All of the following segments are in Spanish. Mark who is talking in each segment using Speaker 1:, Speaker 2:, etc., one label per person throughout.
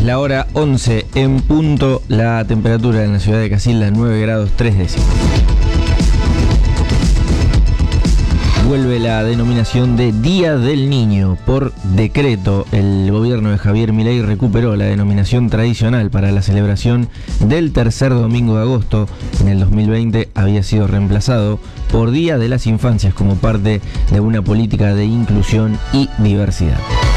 Speaker 1: Es la hora 11 en punto, la temperatura en la ciudad de Casilda 9 grados 3 décimos. Vuelve la denominación de Día del Niño. Por decreto, el gobierno de Javier Milei recuperó la denominación tradicional para la celebración del tercer domingo de agosto. En el 2020 había sido reemplazado por Día de las Infancias como parte de una política de inclusión y diversidad.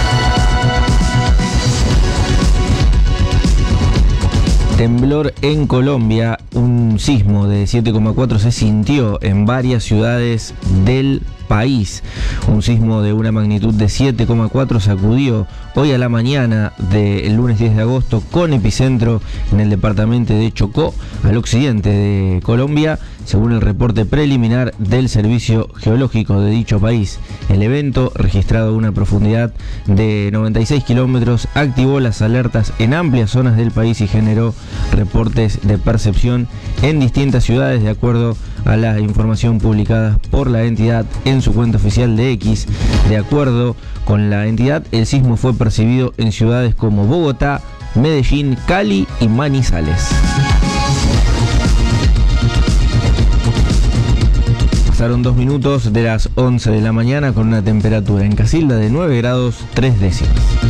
Speaker 1: Temblor en Colombia, un sismo de 7,4 se sintió en varias ciudades del país. Un sismo de una magnitud de 7,4 sacudió hoy a la mañana del lunes 10 de agosto con epicentro en el departamento de Chocó, al occidente de Colombia, según el reporte preliminar del Servicio Geológico de dicho país. El evento, registrado a una profundidad de 96 kilómetros, activó las alertas en amplias zonas del país y generó reportes de percepción en distintas ciudades, de acuerdo a la información publicada por la entidad en su cuenta oficial de X. De acuerdo con la entidad, el sismo fue percibido en ciudades como Bogotá, Medellín, Cali y Manizales. Pasaron 2 minutos de las 11 de la mañana con una temperatura en Casilda de 9 grados 3 décimos.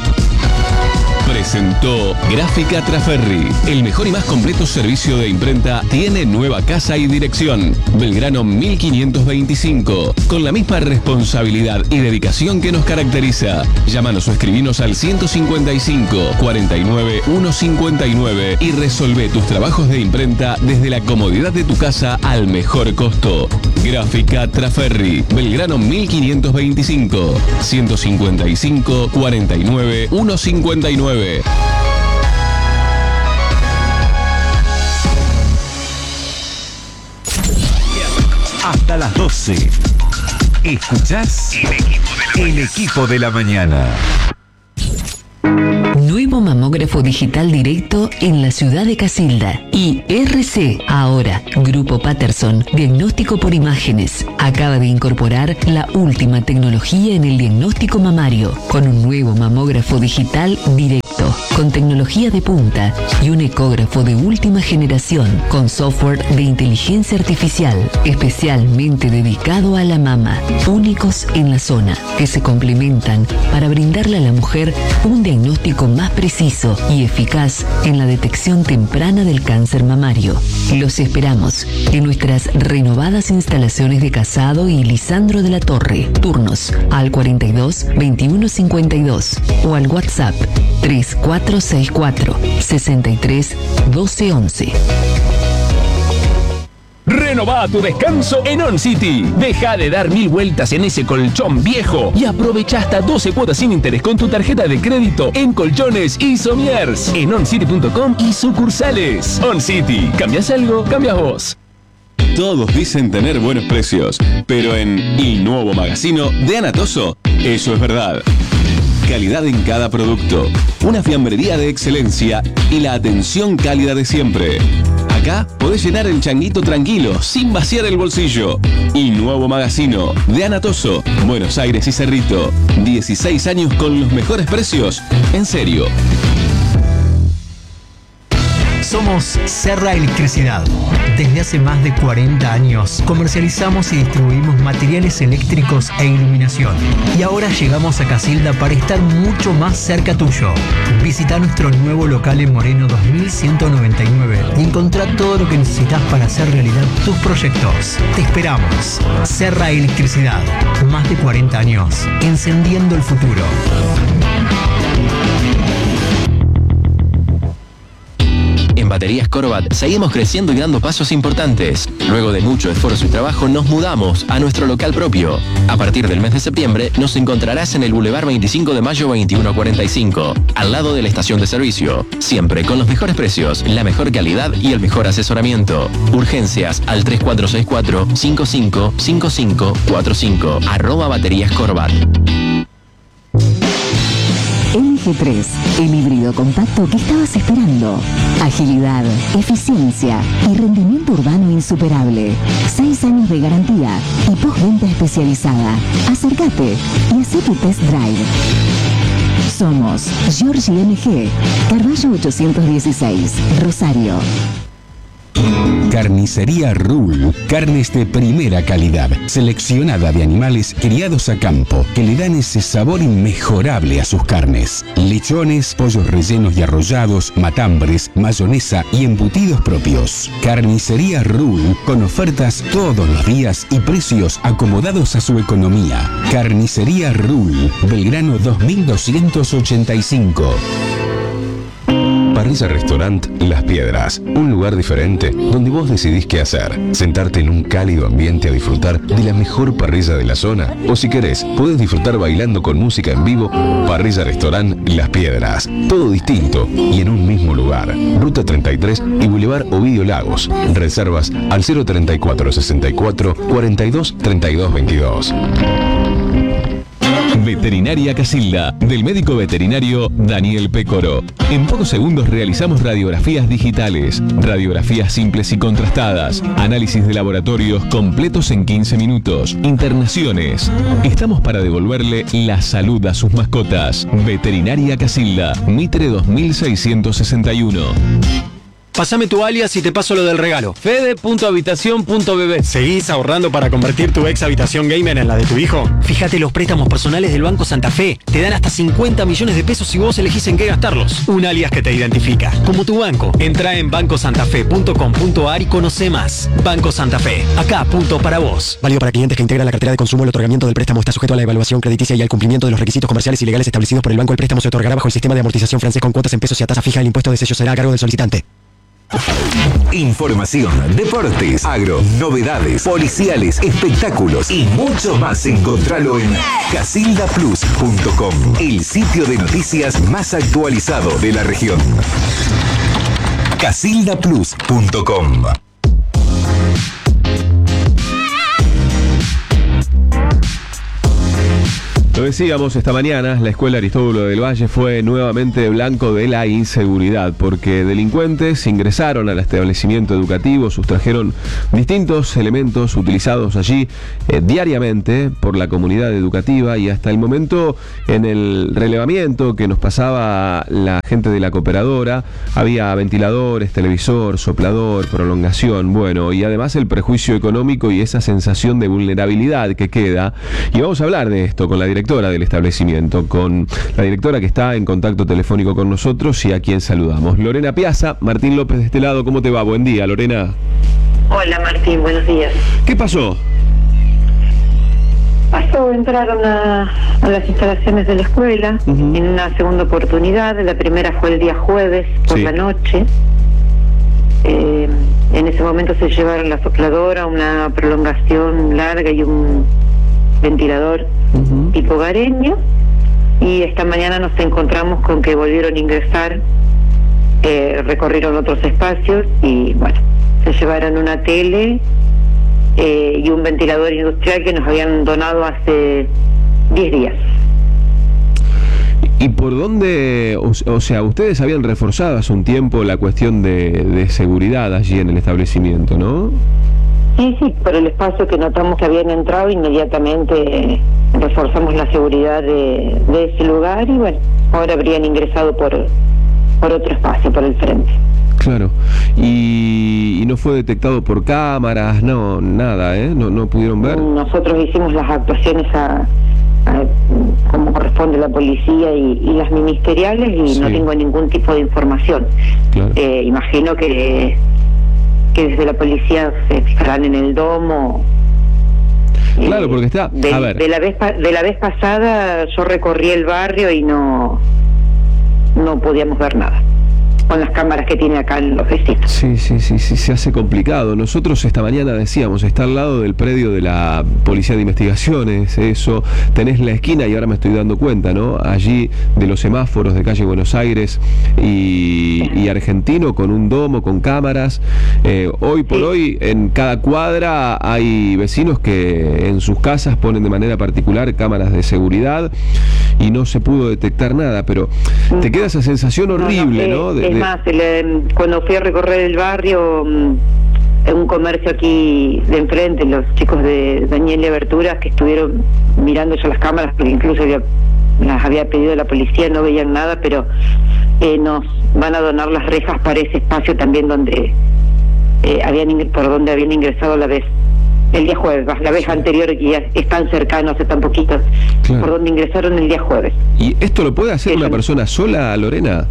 Speaker 2: Presentó Gráfica Traferri. El mejor y más completo servicio de imprenta tiene nueva casa y dirección. Belgrano 1525. Con la misma responsabilidad y dedicación que nos caracteriza. Llámanos o escribinos al 155 49 159 y resolvé tus trabajos de imprenta desde la comodidad de tu casa al mejor costo. Gráfica Traferri. Belgrano 1525. 155 49 159.
Speaker 3: Hasta las 12. ¿Escuchás? El equipo de la mañana.
Speaker 4: Nuevo mamógrafo digital directo en la ciudad de Casilda. IRC. Ahora, Grupo Patterson, diagnóstico por imágenes. Acaba de incorporar la última tecnología en el diagnóstico mamario, con un nuevo mamógrafo digital directo, con tecnología de punta y un ecógrafo de última generación, con software de inteligencia artificial, especialmente dedicado a la mama, únicos en la zona, que se complementan para brindarle a la mujer un diagnóstico más preciso y eficaz en la detección temprana del cáncer mamario. Los esperamos en nuestras renovadas instalaciones de Casado y Lisandro de la Torre. Turnos al 42 21 52 o al WhatsApp 3464 63 12 11.
Speaker 5: Renová tu descanso en On City. Deja de dar 1000 vueltas en ese colchón viejo y aprovecha hasta 12 cuotas sin interés con tu tarjeta de crédito en colchones y somiers en oncity.com y sucursales. On City. ¿Cambias algo? Cambias vos.
Speaker 2: Todos dicen tener buenos precios, pero en Il Nuovo Magazino de Anatoso, eso es verdad. Calidad en cada producto, una fiambrería de excelencia y la atención cálida de siempre. Acá podés llenar el changuito tranquilo, sin vaciar el bolsillo. Y Nuevo Magazino, de Anatoso, Buenos Aires y Cerrito. 16 años con los mejores precios. En serio.
Speaker 6: Somos Serra Electricidad. Desde hace más de 40 años comercializamos y distribuimos materiales eléctricos e iluminación. Y ahora llegamos a Casilda para estar mucho más cerca tuyo. Visita nuestro nuevo local en Moreno 2199 y encontrá todo lo que necesitas para hacer realidad tus proyectos. Te esperamos. Serra Electricidad. Más de 40 años. Encendiendo el futuro.
Speaker 7: En Baterías Corbat seguimos creciendo y dando pasos importantes. Luego de mucho esfuerzo y trabajo nos mudamos a nuestro local propio. A partir del mes de septiembre nos encontrarás en el Boulevard 25 de Mayo 2145, al lado de la estación de servicio. Siempre con los mejores precios, la mejor calidad y el mejor asesoramiento. Urgencias al 3464-555545 @Baterías Corbat.
Speaker 8: MG3, el híbrido compacto que estabas esperando. Agilidad, eficiencia y rendimiento urbano insuperable. 6 años de garantía y postventa especializada. Acércate y hacé tu test drive. Somos Giorgi MG, Carballo 816, Rosario.
Speaker 9: Carnicería Rul, carnes de primera calidad, seleccionada de animales criados a campo, que le dan ese sabor inmejorable a sus carnes. Lechones, pollos rellenos y arrollados, matambres, mayonesa y embutidos propios. Carnicería Rul, con ofertas todos los días y precios acomodados a su economía. Carnicería Rul, Belgrano 2285.
Speaker 2: Parrilla Restaurant Las Piedras, un lugar diferente donde vos decidís qué hacer. Sentarte en un cálido ambiente a disfrutar de la mejor parrilla de la zona. O si querés, podés disfrutar bailando con música en vivo. Parrilla Restaurant Las Piedras, todo distinto y en un mismo lugar. Ruta 33 y Boulevard Ovidio Lagos. Reservas al 034 64 42 32 22. Veterinaria Casilda, del médico veterinario Daniel Pécoro. En pocos segundos realizamos radiografías digitales, radiografías simples y contrastadas, análisis de laboratorios completos en 15 minutos, internaciones. Estamos para devolverle la salud a sus mascotas. Veterinaria Casilda, Mitre 2661.
Speaker 6: Pásame tu alias y te paso lo del regalo.
Speaker 10: Fede.habitación.bb.
Speaker 6: ¿Seguís ahorrando para convertir tu ex habitación gamer en la de tu hijo? Fíjate los préstamos personales del Banco Santa Fe. Te dan hasta 50 millones de pesos si vos elegís en qué gastarlos. Un alias que te identifica, como tu banco. Entrá en bancosantafe.com.ar y conoce más. Banco Santa Fe. Acá, punto para vos. Válido para clientes que integran la cartera de consumo. El otorgamiento del préstamo está sujeto a la evaluación crediticia y al cumplimiento de los requisitos comerciales y legales establecidos por el banco. El préstamo se otorgará bajo el sistema de amortización francés con cuotas en pesos y a tasa fija. El impuesto de sello será a cargo del solicitante.
Speaker 3: Información, deportes, agro, novedades, policiales, espectáculos y mucho más. Encontralo en casildaplus.com, el sitio de noticias más actualizado de la región. casildaplus.com.
Speaker 2: Lo decíamos esta mañana, la escuela Aristóbulo del Valle fue nuevamente blanco de la inseguridad porque delincuentes ingresaron al establecimiento educativo, sustrajeron distintos elementos utilizados allí diariamente por la comunidad educativa y hasta el momento en el relevamiento que nos pasaba la gente de la cooperadora había ventiladores, televisor, soplador, prolongación, bueno, y además el prejuicio económico y esa sensación de vulnerabilidad que queda. Y vamos a hablar de esto con la directora del establecimiento, con la directora que está en contacto telefónico con nosotros y a quien saludamos. Lorena Piazza, Martín López de este lado, ¿cómo te va? Buen día, Lorena.
Speaker 11: Hola Martín, buenos días.
Speaker 2: ¿Qué pasó?
Speaker 11: Entraron a las instalaciones de la escuela en una segunda oportunidad. La primera fue el día jueves por la noche. En ese momento se llevaron la sopladora, una prolongación larga y un ventilador tipo Gareño, y esta mañana nos encontramos con que volvieron a ingresar, recorrieron otros espacios y bueno, se llevaron una tele y un ventilador industrial que nos habían donado hace 10 días.
Speaker 2: ¿Y por dónde, o sea, ustedes habían reforzado hace un tiempo la cuestión de seguridad allí en el establecimiento, ¿no?
Speaker 11: Sí, por el espacio que notamos que habían entrado, inmediatamente reforzamos la seguridad de ese lugar y bueno, ahora habrían ingresado por otro espacio, por el frente.
Speaker 2: Claro, y no fue detectado por cámaras, no, nada, no pudieron ver.
Speaker 11: Nosotros hicimos las actuaciones como corresponde la policía y las ministeriales y no tengo ningún tipo de información.
Speaker 2: Claro.
Speaker 11: Imagino que desde la policía se fijarán en el domo.
Speaker 2: Claro, porque está... a ver.
Speaker 11: De la vez pasada yo recorrí el barrio y no podíamos ver nada con las cámaras que tiene acá en los vecinos.
Speaker 2: Sí, se hace complicado. Nosotros esta mañana decíamos, está al lado del predio de la Policía de Investigaciones, eso, tenés la esquina y ahora me estoy dando cuenta, ¿no? Allí de los semáforos de calle Buenos Aires y Argentino con un domo, con cámaras. Hoy por hoy en cada cuadra hay vecinos que en sus casas ponen de manera particular cámaras de seguridad y no se pudo detectar nada, pero te queda esa sensación horrible, ¿no?
Speaker 11: Es más, cuando fui a recorrer el barrio, en un comercio aquí de enfrente, los chicos de Daniel y Aberturas que estuvieron mirando ya las cámaras, porque incluso había las había pedido la policía, no veían nada, pero nos van a donar las rejas para ese espacio también donde por donde habían ingresado la vez el día jueves, la vez anterior, que ya es tan cercano, hace tan poquito,
Speaker 12: claro,
Speaker 11: por donde ingresaron el día jueves.
Speaker 12: ¿Y esto lo puede hacer una persona sola, Lorena?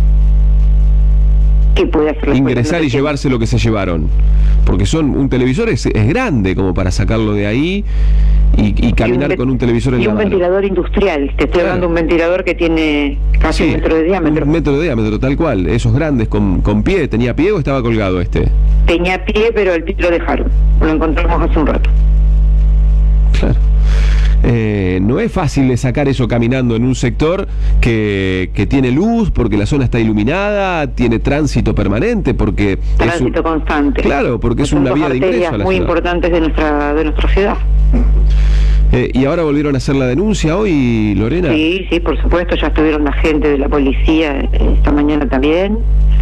Speaker 11: ¿Qué puede hacer?
Speaker 12: Ingresar y llevarse lo que se llevaron. Porque un televisor es grande como para sacarlo de ahí y caminar con un televisor en la mano.
Speaker 11: Y un ventilador industrial, te estoy hablando de un ventilador que tiene casi 1 metro de diámetro.
Speaker 12: 1 metro de diámetro, tal cual, esos grandes con pie. ¿Tenía pie o estaba colgado este?
Speaker 11: Tenía pie, pero el pie lo dejaron, lo encontramos hace un rato.
Speaker 12: Claro. No es fácil de sacar eso caminando en un sector que tiene luz, porque la zona está iluminada, tiene tránsito permanente, porque
Speaker 11: tránsito constante.
Speaker 12: Claro, porque es una vía de ingreso a la
Speaker 11: muy
Speaker 12: ciudad.
Speaker 11: Importantes de nuestra ciudad.
Speaker 12: ¿Y ahora volvieron a hacer la denuncia hoy, Lorena?
Speaker 11: Sí, por supuesto, ya estuvieron la gente de la policía esta mañana también.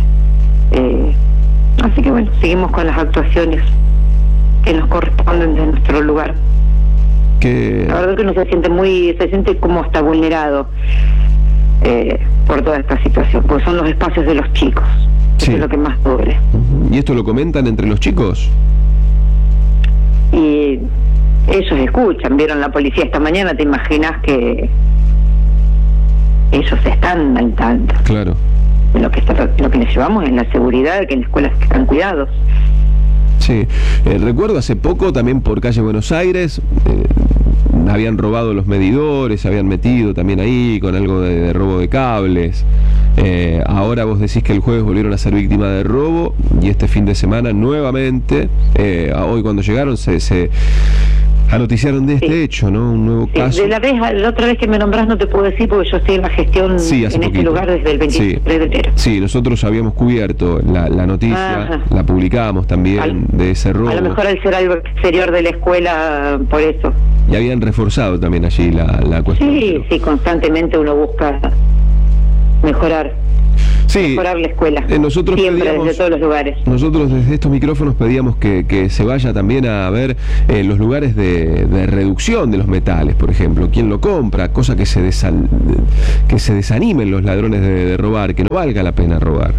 Speaker 11: Así que bueno, seguimos con las actuaciones que nos corresponden de nuestro lugar. La verdad que uno se siente como hasta vulnerado por toda esta situación, porque son los espacios de los chicos.
Speaker 12: Sí.
Speaker 11: Eso es lo que más duele.
Speaker 12: ¿Y esto lo comentan entre los chicos?
Speaker 11: Y ellos escuchan, vieron la policía esta mañana, te imaginas que ellos están al tanto.
Speaker 12: Claro.
Speaker 11: De lo que les llevamos en la seguridad, de que en las escuelas están cuidados.
Speaker 12: Sí, recuerdo hace poco también por calle Buenos Aires, habían robado los medidores, se habían metido también ahí con algo de robo de cables. Ahora vos decís que el jueves volvieron a ser víctima de robo y este fin de semana nuevamente, hoy cuando llegaron se anoticiaron de este hecho, ¿no? Un nuevo caso.
Speaker 11: La otra vez que me nombrás no te puedo decir porque yo estoy en la gestión en este lugar desde el 23 de enero.
Speaker 12: Sí, nosotros habíamos cubierto la noticia, la publicábamos también de ese robo.
Speaker 11: A lo mejor al ser algo exterior de la escuela, por eso.
Speaker 12: Y habían reforzado también allí la cuestión.
Speaker 11: Sí, constantemente uno busca mejorar la escuela.
Speaker 12: Nosotros
Speaker 11: siempre,
Speaker 12: pedíamos,
Speaker 11: desde todos los lugares.
Speaker 12: Nosotros desde estos micrófonos pedíamos que se vaya también a ver los lugares de reducción de los metales, por ejemplo, quién lo compra, cosa que se desanimen los ladrones de robar, que no valga la pena robar.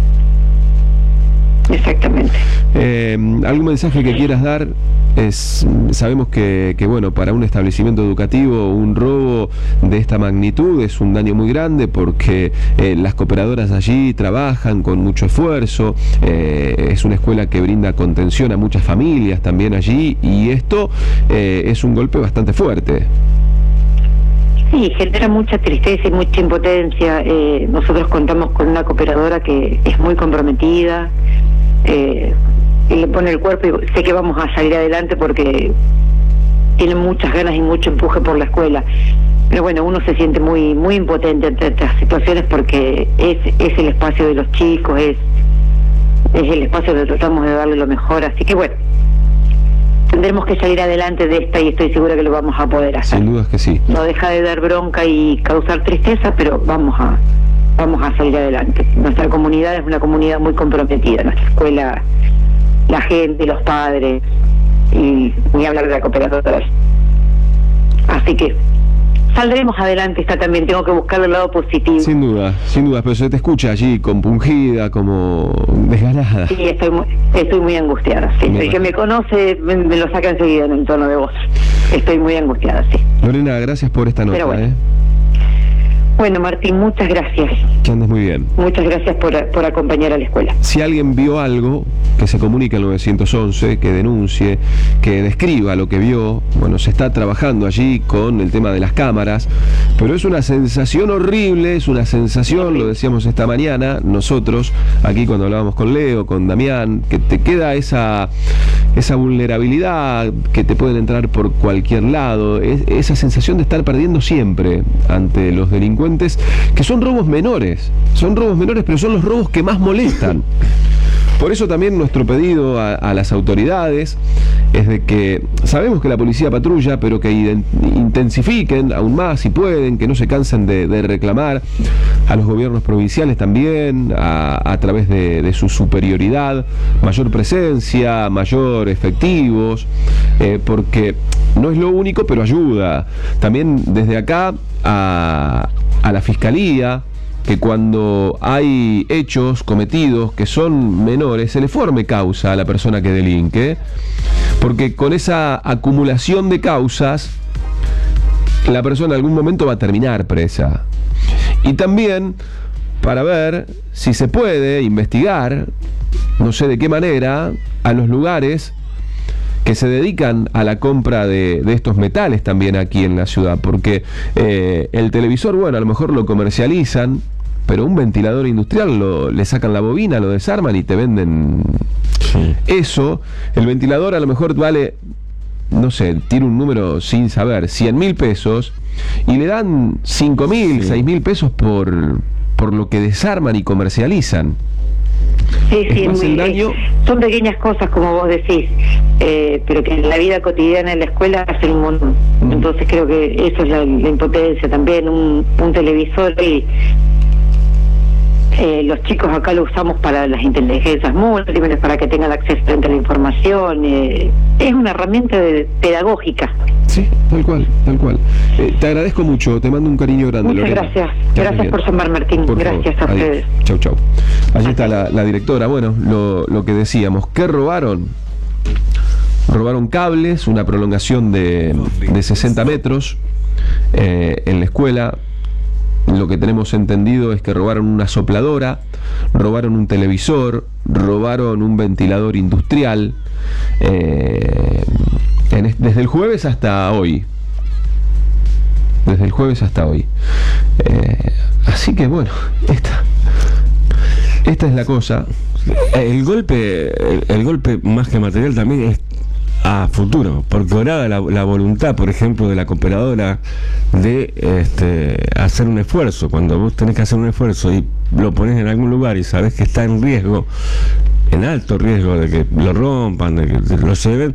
Speaker 11: Exactamente.
Speaker 12: ¿Algún mensaje que quieras dar? Sabemos que bueno, para un establecimiento educativo un robo de esta magnitud es un daño muy grande porque las cooperadoras allí trabajan con mucho esfuerzo, es una escuela que brinda contención a muchas familias también allí y esto es un golpe bastante fuerte.
Speaker 11: Sí, genera mucha tristeza y mucha impotencia. Nosotros contamos con una cooperadora que es muy comprometida, y le pone el cuerpo y sé que vamos a salir adelante porque tiene muchas ganas y mucho empuje por la escuela. Pero bueno, uno se siente muy impotente ante estas situaciones porque es el espacio de los chicos, es el espacio donde tratamos de darle lo mejor. Así que bueno, tendremos que salir adelante de esta y estoy segura que lo vamos a poder hacer.
Speaker 12: Sin dudas que sí.
Speaker 11: No deja de dar bronca y causar tristeza, pero vamos a salir adelante. Nuestra comunidad es una comunidad muy comprometida, nuestra escuela, la gente, los padres, y ni hablar de la cooperadora. Así que saldremos adelante. También tengo que buscar el lado positivo.
Speaker 12: Sin duda, pero se te escucha allí compungida, como desganada.
Speaker 11: Sí, estoy muy angustiada, sí. El que me conoce me lo saca enseguida en el tono de voz. Estoy muy angustiada, sí.
Speaker 12: Lorena, gracias por esta nota.
Speaker 11: Pero bueno, Martín, muchas gracias.
Speaker 12: Que andes muy bien.
Speaker 11: Muchas gracias por acompañar a la escuela.
Speaker 12: Si alguien vio algo, que se comunique al 911, que denuncie, que describa lo que vio. Bueno, se está trabajando allí con el tema de las cámaras, pero es una sensación horrible, es una sensación, lo decíamos esta mañana, nosotros, aquí cuando hablábamos con Leo, con Damián, que te queda esa vulnerabilidad, que te pueden entrar por cualquier lado, esa sensación de estar perdiendo siempre ante los delincuentes, que son robos menores, pero son los robos que más molestan. Por eso también nuestro pedido a las autoridades es de que sabemos que la policía patrulla, pero que intensifiquen aún más si pueden, que no se cansen de reclamar a los gobiernos provinciales también, a través de su superioridad, mayor presencia, mayor efectivos, porque no es lo único, pero ayuda. También desde acá a la Fiscalía, que cuando hay hechos cometidos que son menores, se le forme causa a la persona que delinque, porque con esa acumulación de causas, la persona en algún momento va a terminar presa. Y también para ver si se puede investigar, no sé de qué manera, a los lugares que se dedican a la compra de estos metales también aquí en la ciudad, porque el televisor, bueno, a lo mejor lo comercializan, pero un ventilador industrial le sacan la bobina, lo desarman y te venden eso. El ventilador a lo mejor vale, no sé, tiene un número sin saber, 100.000 pesos, y le dan 5.000, 6.000 pesos por lo que desarman y comercializan.
Speaker 11: Sí, son pequeñas cosas, como vos decís, pero que en la vida cotidiana en la escuela hacen un montón. Entonces creo que eso es la impotencia también, un televisor, y los chicos acá lo usamos para las inteligencias múltiples, para que tengan acceso frente a la información. Es una herramienta pedagógica.
Speaker 12: Sí, tal cual, tal cual. Te agradezco mucho, te mando un cariño grande.
Speaker 11: Muchas
Speaker 12: Lorena.
Speaker 11: Gracias. Gracias por llamar, Martín. Gracias a ustedes.
Speaker 12: Chau, chau. Allí está la directora. Bueno, lo que decíamos, ¿qué robaron? Robaron cables, una prolongación de 60 metros en la escuela. Lo que tenemos entendido es que robaron una sopladora, robaron un televisor, robaron un ventilador industrial, desde el jueves hasta hoy. Desde el jueves hasta hoy. Así que bueno, esta es la cosa.
Speaker 13: El golpe más que material también es a futuro, porque ahora la voluntad, por ejemplo, de la cooperadora de hacer un esfuerzo. Cuando vos tenés que hacer un esfuerzo y lo pones en algún lugar y sabés que está en riesgo, en alto riesgo de que lo rompan, de que lo lleven,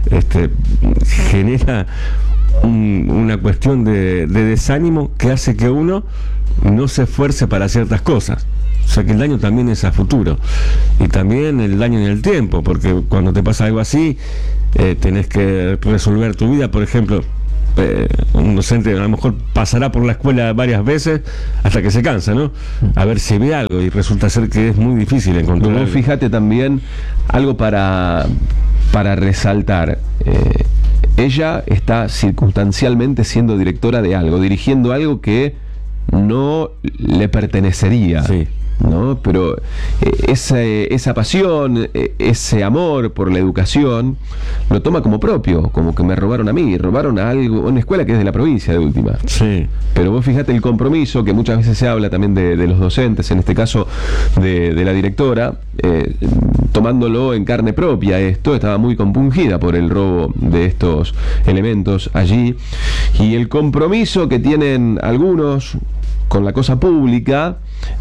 Speaker 13: genera una cuestión de desánimo que hace que uno no se esfuerce para ciertas cosas. O sea que el daño también es a futuro, y también el daño en el tiempo, porque cuando te pasa algo así, tenés que resolver tu vida. Por ejemplo, un docente a lo mejor pasará por la escuela varias veces hasta que se cansa, ¿no? A ver si ve algo, y resulta ser que es muy difícil encontrar algo.
Speaker 12: Fíjate también algo para resaltar. Ella está circunstancialmente siendo directora de algo, dirigiendo algo que no le pertenecería. Sí. ¿No? Pero esa pasión, ese amor por la educación, lo toma como propio, como que me robaron a mí, robaron a una escuela que es de la provincia de última.
Speaker 13: Sí.
Speaker 12: Pero vos fíjate el compromiso, que muchas veces se habla también de los docentes, en este caso de la directora, tomándolo en carne propia. Estaba muy compungida por el robo de estos elementos allí, y el compromiso que tienen algunos con la cosa pública,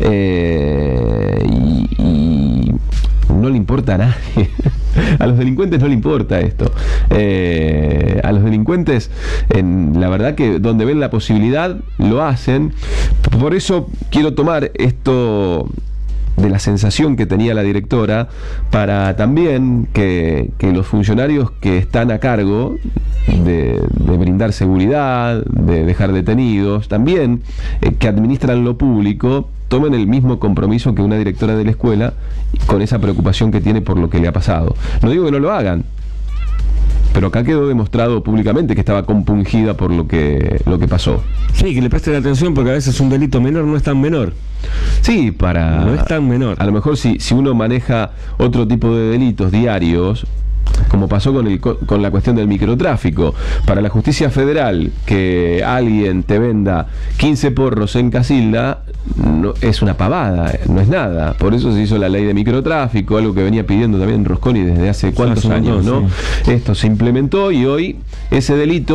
Speaker 12: y no le importa a nadie. A los delincuentes no le importa esto. A los delincuentes, la verdad que donde ven la posibilidad, lo hacen. Por eso quiero tomar esto de la sensación que tenía la directora, para también que los funcionarios que están a cargo de brindar seguridad, de dejar detenidos, también que administran lo público, tomen el mismo compromiso que una directora de la escuela, con esa preocupación que tiene por lo que le ha pasado. No digo que no lo hagan, pero acá quedó demostrado públicamente que estaba compungida por lo que pasó.
Speaker 13: Sí, que le presten atención, porque a veces un delito menor no es tan menor.
Speaker 12: Sí,
Speaker 13: no es tan menor.
Speaker 12: A lo mejor si uno maneja otro tipo de delitos diarios, como pasó con la cuestión del microtráfico, para la justicia federal, que alguien te venda 15 porros en Casilda, no, es una pavada, no es nada. Por eso se hizo la ley de microtráfico, algo que venía pidiendo también Rosconi desde hace cuántos años, ¿no? Sí. Esto se implementó, y hoy ese delito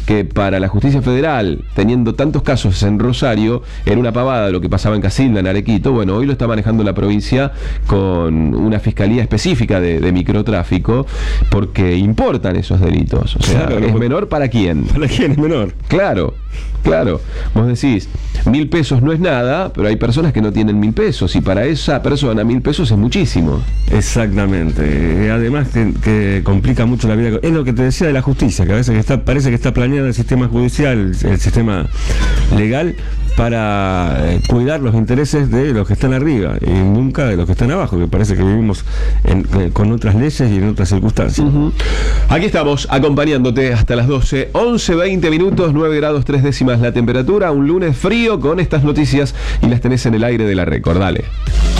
Speaker 12: que para la justicia federal, teniendo tantos casos en Rosario, era una pavada lo que pasaba en Casilda, en Arequito. Bueno, hoy lo está manejando la provincia con una fiscalía específica de microtráfico, porque importan esos delitos. O sea,
Speaker 13: claro,
Speaker 12: ¿es menor para quién?
Speaker 13: ¿Para quién es menor?
Speaker 12: Claro. Vos decís, 1.000 pesos no es nada, pero hay personas que no tienen 1.000 pesos, y para esa persona 1.000 pesos es muchísimo.
Speaker 13: Exactamente. Además que complica mucho la vida. Es lo que te decía de la justicia, que a veces parece que está planeado el sistema judicial, el sistema legal, para cuidar los intereses de los que están arriba y nunca de los que están abajo, que parece que vivimos con otras leyes y en otras circunstancias.
Speaker 12: Aquí estamos acompañándote hasta las 12, 11:20 minutos, 9 grados 3 décimas la temperatura, un lunes frío con estas noticias y las tenés en el aire de la Record. Dale.